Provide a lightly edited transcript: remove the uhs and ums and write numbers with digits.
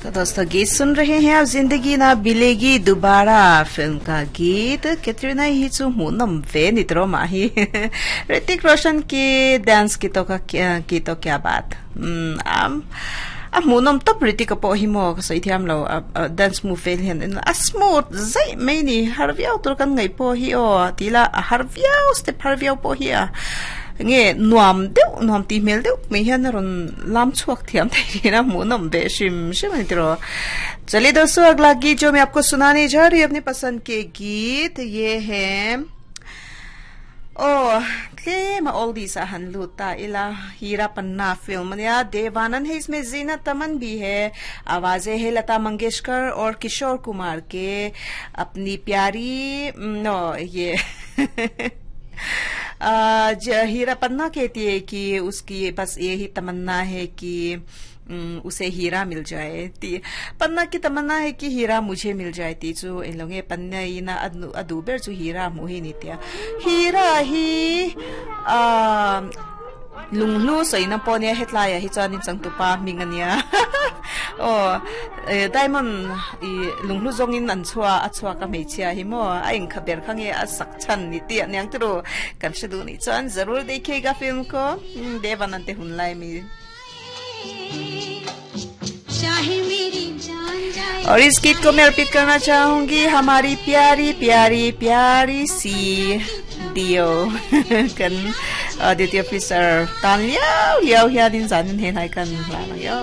तो दोस्तों गीत सुन रहे हैं आप जिंदगी ना मिलेगी दोबारा फिल्म का गीत कैटरीना ही जो मुनम वे नित्रो माही ऋतिक रोशन की डांस की तो क्या बात अब मुनम तो ऋतिक को हिमो सही थी हम लोग डांस मूवी हैं स्मूथ ज़ै मैंने हर व्याव तो कन गई पोहियो तीला हर व्याव step her व्याव पोहिया nghe nuam ti mel deu me hian ron lam chuak thiam thai na munam be shim shim tro चलिए दोस्तों अगला गीत जो मैं आपको सुनाने जा रही हूँ अपनी पसंद के गीत ये है क्लेम ओल्डी सहन लूटा इला हीरा पन्ना फिल्म या देवानंद है इसमें जीनत अमन भी है आवाजें है लता मंगेशकर और किशोर कुमार के अपनी प्यारी ये हीरा पन्ना कहती है कि उसकी बस यही तमन्ना है कि उसे हीरा मिल जाए पन्ना की तमन्ना है कि हीरा मुझे मिल जाए ती जो इन लोगे पन्ना ही ना अदूबर जो हीरा मुही नित्या हीरा ही लुंगलू सही ना पोने हेतलाया ही चानिन संगतुपा मिंगनिया डायमंड लुंगलू जोंगिन अछुआ का मेचिया हिमो आइन खबर खंगे असक्छन नित्या न्यांग तो कंशदू नी चान जरूर देखिएगा फिल्म को देवानंद हुनलाई में और इस गीत को मैं अर्पित करना चाहूंगी हमारी प्यारी प्यारी प्यारी सी डियो कन द्वितीय ऑफिसर तान लियाओ लियाओ हिया दिन जानिन हे नाइ कन लाना